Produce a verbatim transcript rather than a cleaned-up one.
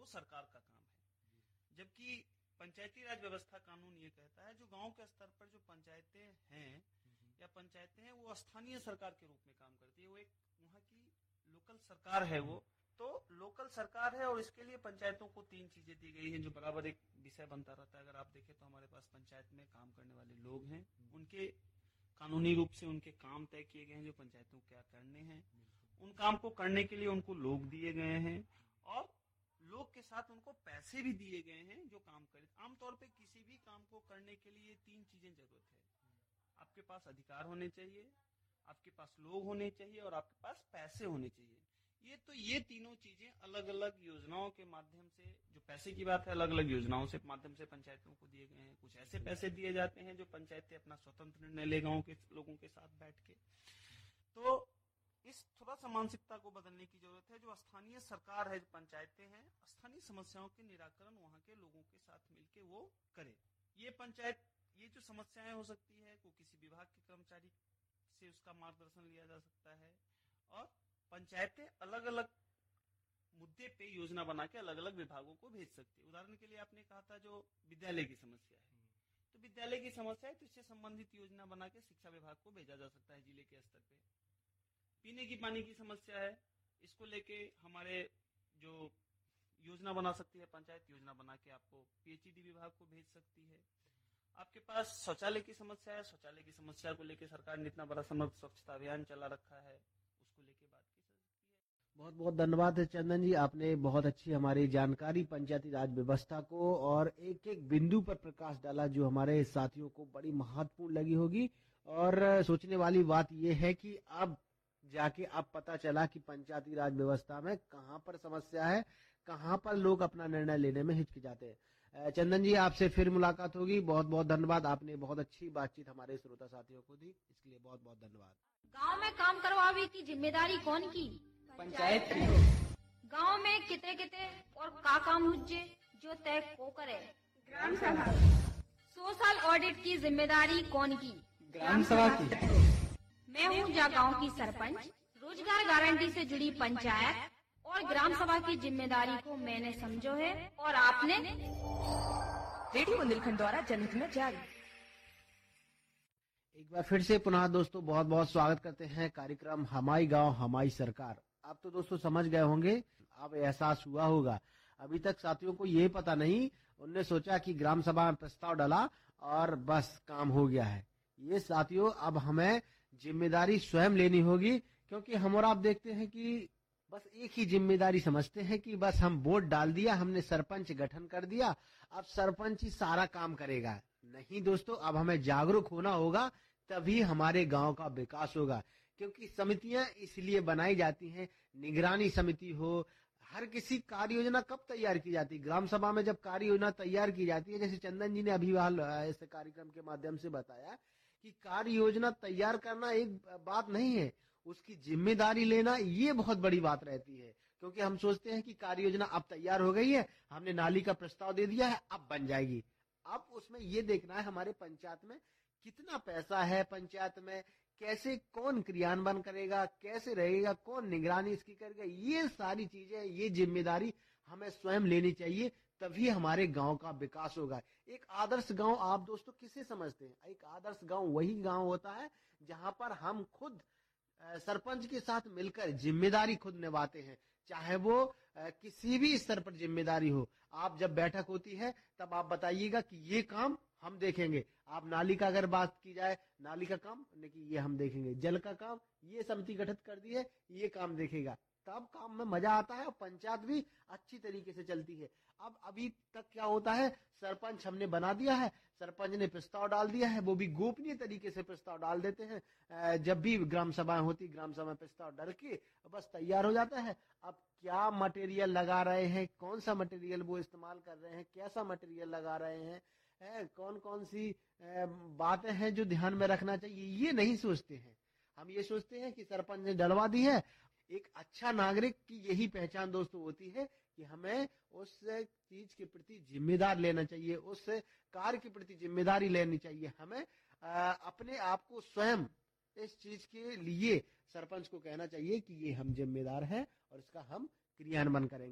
वो सरकार का काम है। जबकि पंचायती राज व्यवस्था कानून ये कहता है जो गांव के स्तर पर जो पंचायतें हैं या पंचायतें हैं वो स्थानीय सरकार के रूप में काम करती है, वो एक वहाँ की लोकल सरकार है। वो तो लोकल सरकार है और इसके लिए पंचायतों को तीन चीजें दी गई हैं जो बराबर एक विषय बनता रहता है। अगर आप देखें तो हमारे पास पंचायत में काम करने वाले लोग हैं, उनके कानूनी रूप से उनके काम तय किए गए हैं जो पंचायतों को क्या करने हैं, उन काम को करने के लिए उनको लोग दिए गए हैं और लोग के साथ उनको पैसे भी दिए गए हैं जो काम करे। आमतौर पे किसी भी काम को करने के लिए तीन चीजें जरूरत है, आपके पास अधिकार होने चाहिए, आपके पास लोग होने चाहिए और आपके पास पैसे होने चाहिए। ये तो ये तीनों चीजें अलग अलग योजनाओं के माध्यम से, जो पैसे की बात है, अलग अलग योजनाओं से माध्यम से पंचायतों को दिए गए हैं। कुछ ऐसे पैसे दिए जाते हैं जो पंचायतें अपना स्वतंत्र निर्णय ले गांव के लोगों के साथ बैठ के। तो इस थोड़ा सा मानसिकता को बदलने की जरूरत है। जो स्थानीय सरकार है, जो पंचायतें हैं, स्थानीय समस्याओं के निराकरण वहां के लोगों के साथ मिलके वो करे। ये पंचायत ये जो समस्याएं हो सकती है को किसी विभाग के कर्मचारी से उसका मार्गदर्शन लिया जा सकता है और पंचायतें अलग अलग मुद्दे पे योजना बना के अलग अलग विभागों को भेज सकती है। उदाहरण के लिए आपने कहा था जो विद्यालय की समस्या है, तो विद्यालय की समस्या है तो इससे संबंधित योजना बना के शिक्षा विभाग को भेजा जा सकता है जिले के स्तर पे। पीने की पानी की समस्या है, इसको लेके हमारे जो योजना बना सकती है पंचायत, योजना बना के आपको पीएचईडी विभाग को भेज सकती है। आपके पास शौचालय की समस्या है, शौचालय की समस्या को लेके सरकार ने इतना बड़ा समग्र स्वच्छता अभियान चला रखा है, उसको लेके बात की सकती है। बहुत बहुत धन्यवाद चंदन जी, आपने बहुत अच्छी हमारी जानकारी पंचायती राज व्यवस्था को और एक एक बिंदु पर प्रकाश डाला जो हमारे साथियों को बड़ी महत्वपूर्ण लगी होगी। और सोचने वाली बात यह है कि अब जाके अब पता चला कि पंचायती राज व्यवस्था में कहां पर समस्या है, कहां पर लोग अपना निर्णय लेने में हिचकिचाते हैं। चंदन जी, आपसे फिर मुलाकात होगी। बहुत बहुत धन्यवाद, आपने बहुत अच्छी बातचीत हमारे श्रोता साथियों को दी, इसके लिए बहुत बहुत धन्यवाद। गांव में काम करवावे की जिम्मेदारी कौन की? पंचायत की। गांव में किते किते और का काम हुज्जे जो तय को करे? ग्राम सभा। सोशल ऑडिट की जिम्मेदारी कौन की? ग्राम सभा की। मैं हूँ जा गांव की सरपंच, रोजगार गारंटी से जुड़ी पंचायत और ग्राम सभा की जिम्मेदारी को मैंने समझो है और आपने? रेडियो बुंदेलखंड द्वारा जनहित में जारी। एक बार फिर से पुनः दोस्तों बहुत बहुत स्वागत करते हैं कार्यक्रम हमारी गांव हमारी सरकार। आप तो दोस्तों समझ गए होंगे, अब एहसास हुआ होगा। अभी तक साथियों को ये पता नहीं, उनने सोचा कि ग्राम सभा में प्रस्ताव डाला और बस काम हो गया है। ये साथियों अब हमें जिम्मेदारी स्वयं लेनी होगी, क्योंकि हम और आप देखते हैं कि बस एक ही जिम्मेदारी समझते हैं कि बस हम वोट डाल दिया, हमने सरपंच गठन कर दिया, अब सरपंच ही सारा काम करेगा। नहीं दोस्तों, अब हमें जागरूक होना होगा, तभी हमारे गांव का विकास होगा। क्योंकि समितियां इसलिए बनाई जाती हैं, निगरानी समिति हो, हर किसी कार्य योजना कब तैयार की जाती है? ग्राम सभा में जब कार्य योजना तैयार की जाती है, जैसे चंदन जी ने अभी हाल इस कार्यक्रम के माध्यम से बताया कि कार्य योजना तैयार करना एक बात नहीं है, उसकी जिम्मेदारी लेना ये बहुत बड़ी बात रहती है। क्योंकि हम सोचते हैं कि कार्य योजना अब तैयार हो गई है, हमने नाली का प्रस्ताव दे दिया है, अब बन जाएगी। अब उसमें ये देखना है हमारे पंचायत में कितना पैसा है, पंचायत में कैसे कौन क्रियान्वयन करेगा, कैसे रहेगा, कौन निगरानी इसकी करेगा, ये सारी चीजें, ये जिम्मेदारी हमें स्वयं लेनी चाहिए, तभी हमारे गांव का विकास होगा। एक आदर्श गांव आप दोस्तों किसे समझते हैं? एक आदर्श गांव वही गांव होता है जहां पर हम खुद सरपंच के साथ मिलकर जिम्मेदारी खुद निभाते हैं, चाहे वो किसी भी स्तर पर जिम्मेदारी हो। आप जब बैठक होती है तब आप बताइएगा कि ये काम हम देखेंगे। आप नाली का अगर बात की जाए, नाली का काम कि ये हम देखेंगे, जल का काम ये समिति गठित कर दी है, ये काम देखेगा, तब काम में मजा आता है और पंचायत भी अच्छी तरीके से चलती है। अब अभी तक क्या होता है, सरपंच हमने बना दिया है, सरपंच ने प्रस्ताव डाल दिया है, वो भी गोपनीय तरीके से प्रस्ताव डाल देते हैं। जब भी ग्राम सभा होती, ग्राम सभा में प्रस्ताव डर के बस तैयार हो जाता है। अब क्या मटेरियल लगा रहे हैं, कौन सा मटेरियल वो इस्तेमाल कर रहे हैं, कैसा मटेरियल लगा रहे हैं, है, कौन कौन सी बातें हैं जो ध्यान में रखना चाहिए, ये नहीं सोचते हैं। हम ये सोचते हैं कि सरपंच ने डलवा दी है। एक अच्छा नागरिक की यही पहचान दोस्तों होती है कि हमें उस चीज के प्रति जिम्मेदार लेना चाहिए, उस कार्य के प्रति जिम्मेदारी लेनी चाहिए। हमें आ, अपने आप को स्वयं इस चीज के लिए सरपंच को कहना चाहिए कि ये हम जिम्मेदार हैं और इसका हम क्रियान्वयन करेंगे।